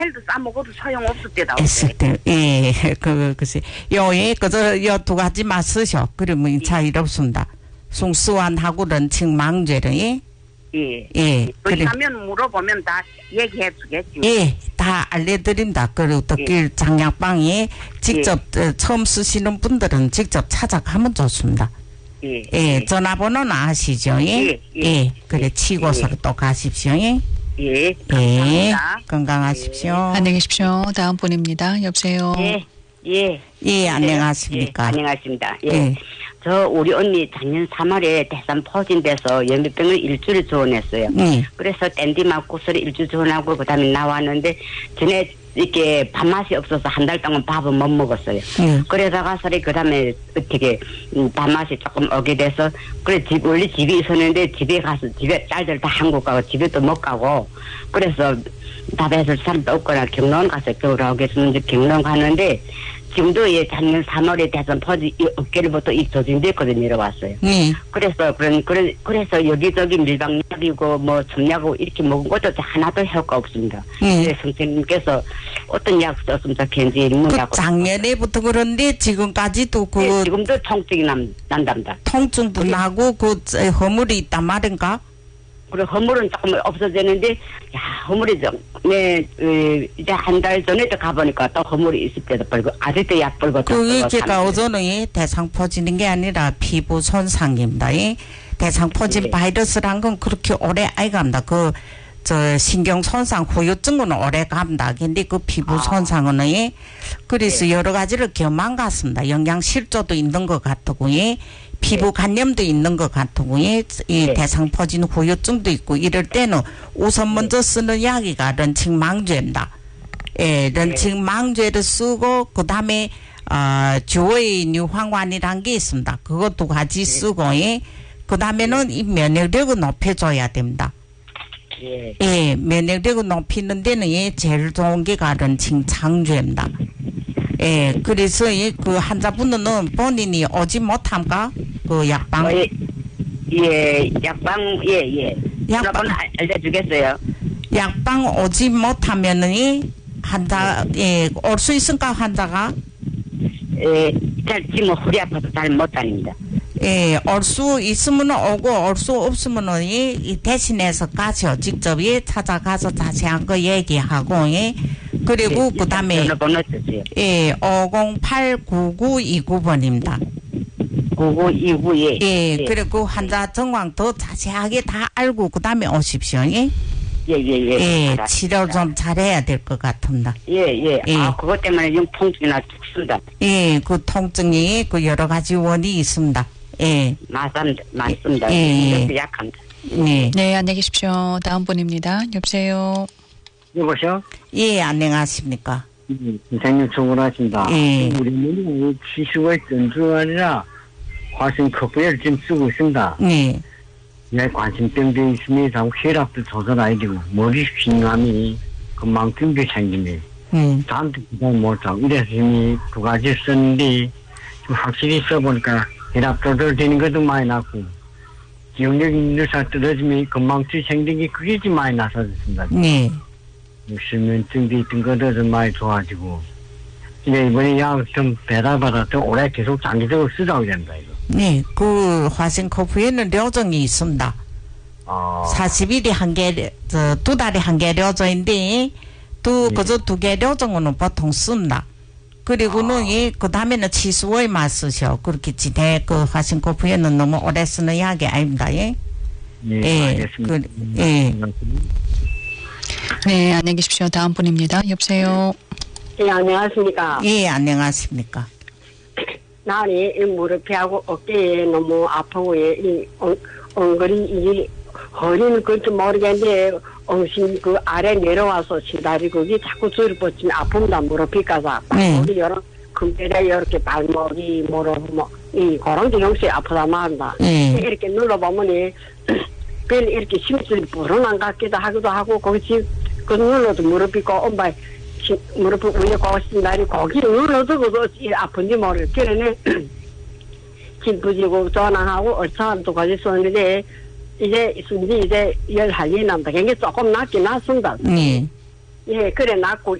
헬도 싸먹어도 소용없을 때다. 했을 때, 예, 글쎄, 예, 요 두 가지만 쓰셔. 그러면 차이 없습니다. 송수환하고 런칭망죄를, 예? 예. 그래. 하면 물어보면 다 얘기해 주겠지. 예, 다 알려드립니다. 그리고 또 길 장약방에 직접 처음 쓰시는 분들은 직접 찾아가면 좋습니다. 예, 전화번호는 아시죠? 예. 그래, 치고서로 또 가십시오. 예, 감사합니다. 건강하십시오. 안녕히 계십시오. 다음 분입니다. 여보세요. 예, 안녕하십니까. 안녕하십니다. 저 우리 언니 작년 3월에 대산 포진돼서 연비병을 일주일 지원했어요. 그래서 댄디 맞고서 일주일 지원하고 그다음에 나왔는데 전에 이렇게 밥맛이 없어서 한 달 동안 밥을 못 먹었어요. 그러다가 그다음에 어떻게 밥맛이 조금 오게 돼서 그래 원래 집이 있었는데 집에 가서 집에 딸들 다 한국 가고 집에 또 못 가고 그래서 밥해줄 사람도 없거나 경로원 가서 겨울하겠으면 경로원 가는데 지금도 작년 3월에 대선 퍼지 어깨를부터 이 조진됐거든요. 내려왔어요. 그래서 여기저기 밀방약이고 뭐 점약하고 이렇게 먹은 것도 하나도 효과 없습니다. 그래서 선생님께서 어떤 약 썼으면 좋겠는지 작년에부터 그런데 지금까지도 지금도 통증이 난답니다. 통증도 나고 허물이 있단 말인가? 그리고 허물은 조금 없어지는데 허물이 이제 한 달 전에도 가보니까 또 허물이 있을 때도 벌고 아직도 약 벌고 제가 어제는 대상 퍼지는 게 아니라 피부 손상입니다. 대상 퍼진 바이러스란 건 그렇게 오래 안 갑니다. 신경 손상 후유증은 오래 갑니다. 근데 피부 손상은 그래서 여러 가지를 겸한 것 같습니다. 영양 실조도 있는 것 같고 피부 간염도 있는 것 같고 대상 퍼진 후유증도 있고 이럴 때는 우선 먼저 쓰는 약이가 런칭망죄입니다. 런칭망죄를 쓰고 그다음에 주의 뉴황환이라는 게 있습니다. 그것도 같이 쓰고 그다음에는 이 면역력을 높여줘야 됩니다. 면역력을 높이는 데는 제일 좋은 게 런칭창죄입니다. 그래서 그 환자분은 본인이 오지 못함까? 약방? 약방, 약방 알려주겠어요. 약방 오지 못하면은 환자, 올 수 있을까, 환자가? 지금 허리 아파서 잘 못 다닙니다. 올 수 있으면 오고, 올 수 없으면은, 대신해서 가서 직접 찾아가서 자세한 거 얘기하고, 그리고 그 다음에, 508-9929번입니다. 9929, 그리고 환자 정황 더 자세하게 다 알고, 그 다음에 오십시오. 치료 좀 잘해야 될 것 같습니다. 그것 때문에 좀 통증이나 죽습니다. 그 통증이 여러 가지 원인이 있습니다. 맞습니다. 약합니다. 네, 안녕히 계십시오. 다음 분입니다. 여보세요. 여보세요? 안녕하십니까. 선생님 수고하십니다. 우리는 치수가 전주 아니라 화성 커피를 지금 쓰고 있습니다. 관심병도 있습니다. 혈압도 조절해야 되고 머리 휘감이 건망증도 생기네. 잠도 못하고 이래서 이미 두 가지 썼는데 좀 확실히 써보니까 혈압 조절되는 것도 많이 났고 기억력 있는 사람 떨어지면 건망증 생기는 게 그게 좀 많이 나서졌습니다. 실면증도 있던 것도 좀 많이 좋아지고 근데 이번에 약 좀 배달받아 더 오래 계속 장기적으로 쓰자고 된다 이거. 그 화생코프에는 료정이 있습니다. 40일이 한 개, 두 달에 한 개 료정인데 그저 두 개 료정은 보통 씁니다. 그리고는 그 다음에는 치수월만 쓰셔. 그렇게 지대 화생코프에는 너무 오래 쓰는 약이 아닙니다. 알겠습니다. 네, 안녕히 계십시오. 다음 분입니다. 여보세요. 안녕하십니까. 안녕하십니까. 나는 이 무릎하고 어깨에 너무 아프고 이 엉거리 이 허리는 그런지 모르겠는데 엉심 아래 내려와서 시다리 거기 자꾸 줄을 뻗치면 아픕니다. 무릎이 가서 우리 여러 금배에 이렇게 발목이 무릎 이 그런 게 역시 아프다 말한다. 이렇게 눌러보면 별 이렇게 심술이 불어난 것 같기도 하기도 하고 거기 그 눌러도 무릎이 고 엄마 무릎 위에 고신 날이 거기 눌러도 아픈지 모르겠 그러네. 진부지고 전화하고 얼차도 같이 썼는데 이제 순지 이제 12시 남다. 그게 조금 낫긴 낫습니다. 예, 그래 낫고